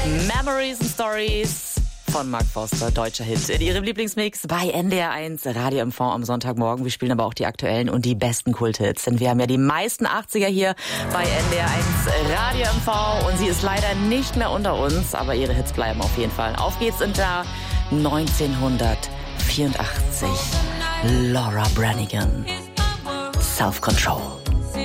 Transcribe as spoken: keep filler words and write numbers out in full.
Memories and Stories von Mark Forster, deutscher Hit. In Ihrem Lieblingsmix bei N D R eins, Radio M V am Sonntagmorgen. Wir spielen aber auch die aktuellen und die besten Kulthits. Denn wir haben ja die meisten achtziger hier bei N D R eins Radio M V. Und sie ist leider nicht mehr unter uns, aber ihre Hits bleiben auf jeden Fall. Auf geht's in Jahr neunzehnhundertvierundachtzig. Laura Branigan. Self-Control.